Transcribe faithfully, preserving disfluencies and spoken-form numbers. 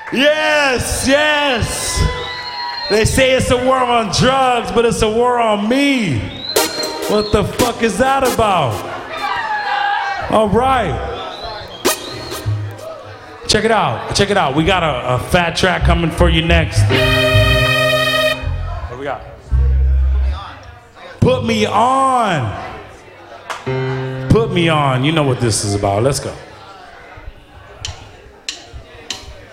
Yes, yes. They say it's a war on drugs, but it's a war on me. What the fuck is that about? All right. Check it out. Check it out. We got a, a fat track coming for you next. What do we got? Put me on. Put me on. You know what this is about. Let's go.